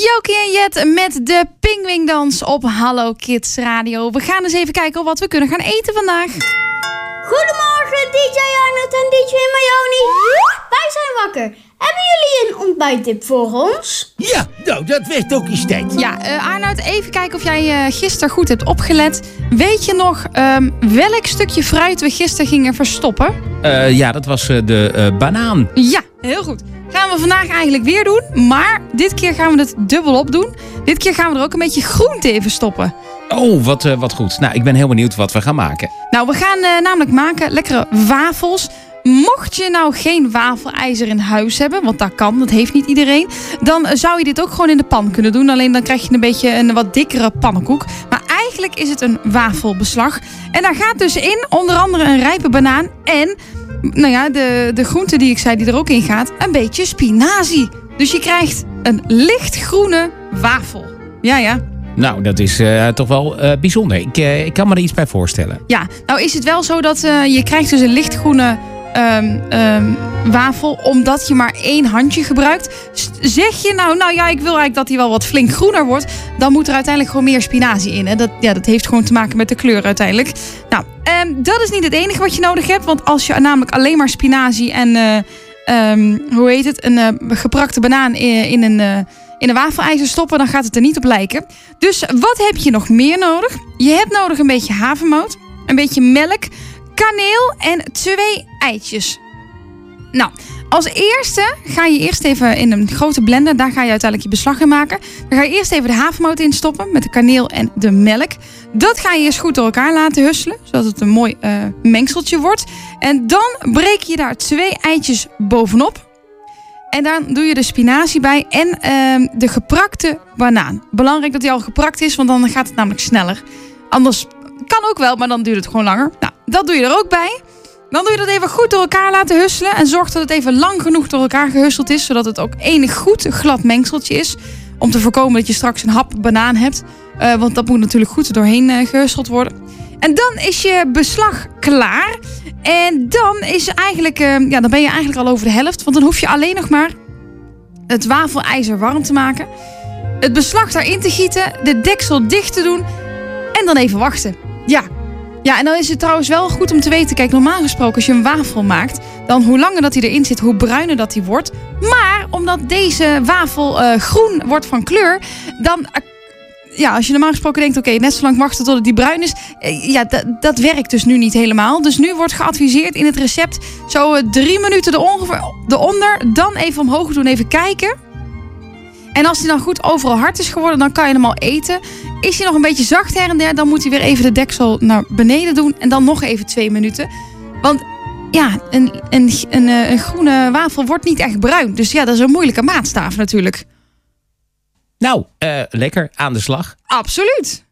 Jokie en Jet met de Pingwingdans op Hallo Kids Radio. We gaan eens even kijken wat we kunnen gaan eten vandaag. Goedemorgen, DJ Arnold en DJ Mayoni. Wij zijn wakker. Hebben jullie een ontbijttip voor ons? Ja, nou, dat werd ook eens tijd. Ja, Arnoud, even kijken of jij gisteren goed hebt opgelet. Weet je nog welk stukje fruit we gisteren gingen verstoppen? Ja, dat was de banaan. Ja, heel goed. Gaan we vandaag eigenlijk weer doen. Maar dit keer gaan we het dubbelop doen. Dit keer gaan we er ook een beetje groente in verstoppen. Oh, wat goed. Nou, ik ben heel benieuwd wat we gaan maken. Nou, we gaan namelijk maken lekkere wafels. Mocht je nou geen wafelijzer in huis hebben, want dat kan, dat heeft niet iedereen, dan zou je dit ook gewoon in de pan kunnen doen. Alleen dan krijg je een beetje een wat dikkere pannenkoek. Maar eigenlijk is het een wafelbeslag. En daar gaat dus in onder andere een rijpe banaan en, nou ja, de groente die ik zei die er ook in gaat, een beetje spinazie. Dus je krijgt een lichtgroene wafel. Ja. Nou, dat is toch wel bijzonder. Ik kan me er iets bij voorstellen. Ja, nou is het wel zo dat je krijgt dus een lichtgroene wafel, omdat je maar 1 handje gebruikt. Zeg je nou ja, ik wil eigenlijk dat hij wel wat flink groener wordt, dan moet er uiteindelijk gewoon meer spinazie in. Hè? Dat heeft gewoon te maken met de kleur uiteindelijk. Nou, dat is niet het enige wat je nodig hebt, want als je namelijk alleen maar spinazie en een geprakte banaan in een wafelijzer stoppen, dan gaat het er niet op lijken. Dus wat heb je nog meer nodig? Je hebt nodig een beetje havermout, een beetje melk, kaneel en 2 eitjes. Nou, als eerste ga je eerst even in een grote blender. Daar ga je uiteindelijk je beslag in maken. Dan ga je eerst even de havermout in stoppen met de kaneel en de melk. Dat ga je eerst goed door elkaar laten husselen, zodat het een mooi mengseltje wordt. En dan breek je daar 2 eitjes bovenop. En dan doe je de spinazie bij en de geprakte banaan. Belangrijk dat die al geprakt is, want dan gaat het namelijk sneller. Anders kan ook wel, maar dan duurt het gewoon langer. Nou, dat doe je er ook bij. Dan doe je dat even goed door elkaar laten husselen. En zorg dat het even lang genoeg door elkaar gehusseld is, zodat het ook enig goed glad mengseltje is. Om te voorkomen dat je straks een hap banaan hebt. Want dat moet natuurlijk goed doorheen gehusseld worden. En dan is je beslag klaar. En dan is eigenlijk, dan ben je eigenlijk al over de helft. Want dan hoef je alleen nog maar het wafelijzer warm te maken. Het beslag daarin te gieten. De deksel dicht te doen. En dan even wachten. Ja, en dan is het trouwens wel goed om te weten. Kijk, normaal gesproken als je een wafel maakt, dan hoe langer dat hij erin zit, hoe bruiner dat hij wordt. Maar omdat deze wafel groen wordt van kleur, dan, als je normaal gesproken denkt, oké, net zo lang wachten tot die bruin is. Dat werkt dus nu niet helemaal. Dus nu wordt geadviseerd in het recept zo 3 minuten eronder, dan even omhoog doen, even kijken. En als hij dan goed overal hard is geworden, dan kan je hem al eten. Is hij nog een beetje zacht her en der, dan moet hij weer even de deksel naar beneden doen. En dan nog even 2 minuten. Want ja, een groene wafel wordt niet echt bruin. Dus ja, dat is een moeilijke maatstaaf natuurlijk. Nou, lekker aan de slag. Absoluut.